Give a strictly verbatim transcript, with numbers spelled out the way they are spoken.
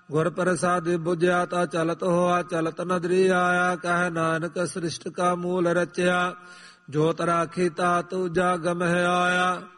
ਗੁਰ ਪ੍ਰਸਾਦਿ ਬੁਝਿਆ ਤਾ ਚਲਤ ਹੋਆ ਚਲਤ ਨਦਰੀ ਆਇਆ। ਕਹਿ ਨਾਨਕ ਸ੍ਰਿਸ਼ਟ ਕਾ ਮੂਲ ਰਚਿਆ, ਜੋਤ ਰਾਖੀ ਤਾ ਤੂਜਾ ਗਮਹਿ ਆਇਆ।